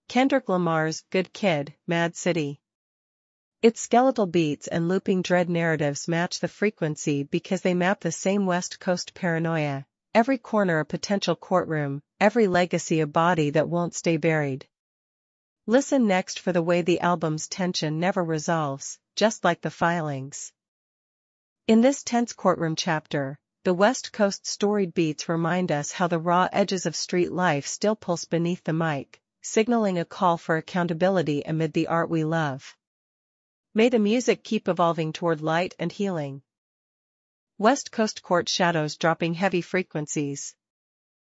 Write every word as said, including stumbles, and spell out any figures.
Kendrick Lamar's Good Kid, Mad City. Its skeletal beats and looping dread narratives match the frequency because they map the same West Coast paranoia, every corner a potential courtroom, every legacy a body that won't stay buried. Listen next for the way the album's tension never resolves, just like the filings. In this tense courtroom chapter, the West Coast storied beats remind us how the raw edges of street life still pulse beneath the mic, signaling a call for accountability amid the art we love. May the music keep evolving toward light and healing. West Coast court shadows dropping heavy frequencies.